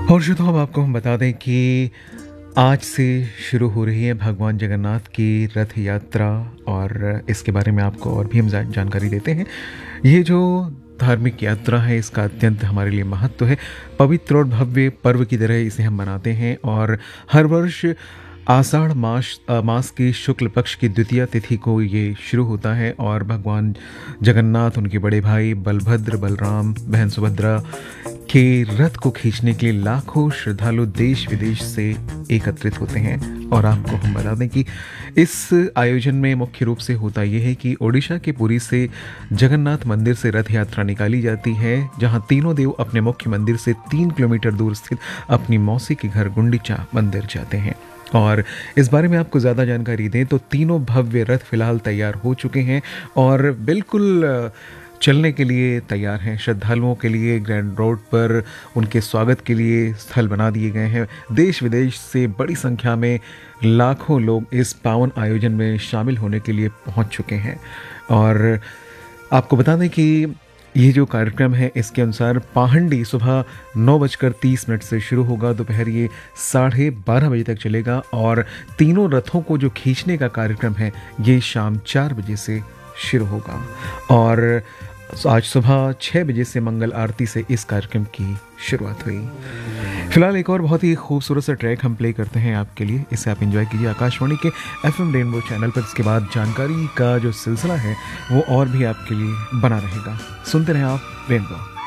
और श्रोताओ, अब आपको हम बता दें कि आज से शुरू हो रही है भगवान जगन्नाथ की रथ यात्रा, और इसके बारे में आपको और भी हम जानकारी देते हैं। ये जो धार्मिक यात्रा है इसका अत्यंत हमारे लिए महत्व है। पवित्र और भव्य पर्व की तरह इसे हम मनाते हैं और हर वर्ष आषाढ़ मास की शुक्ल पक्ष की द्वितीया तिथि को ये शुरू होता है और भगवान जगन्नाथ, उनके बड़े भाई बलभद्र, बलराम, बहन सुभद्रा के रथ को खींचने के लिए लाखों श्रद्धालु देश विदेश से एकत्रित होते हैं। और आपको हम बता दें कि इस आयोजन में मुख्य रूप से होता यह है कि ओडिशा के पुरी से जगन्नाथ मंदिर से रथ यात्रा निकाली जाती है, जहां तीनों देव अपने मुख्य मंदिर से 3 किलोमीटर दूर स्थित अपनी मौसी के घर गुंडीचा मंदिर जाते हैं। और इस बारे में आपको ज़्यादा जानकारी दें तो तीनों भव्य रथ फिलहाल तैयार हो चुके हैं और बिल्कुल चलने के लिए तैयार हैं। श्रद्धालुओं के लिए ग्रैंड रोड पर उनके स्वागत के लिए स्थल बना दिए गए हैं। देश विदेश से बड़ी संख्या में लाखों लोग इस पावन आयोजन में शामिल होने के लिए पहुंच चुके हैं। और आपको बता दें कि ये जो कार्यक्रम है इसके अनुसार पाहंडी सुबह 9:30 से शुरू होगा, दोपहर ये 12:30 बजे तक चलेगा और तीनों रथों को जो खींचने का कार्यक्रम है ये शाम 4 बजे से शुरू होगा। और आज सुबह 6 बजे से मंगल आरती से इस कार्यक्रम की शुरुआत हुई। फिलहाल एक और बहुत ही खूबसूरत सा ट्रैक हम प्ले करते हैं आपके लिए, इसे आप एंजॉय कीजिए आकाशवाणी के FM रेनबो चैनल पर। इसके बाद जानकारी का जो सिलसिला है वो और भी आपके लिए बना रहेगा। सुनते रहें आप रेनबो।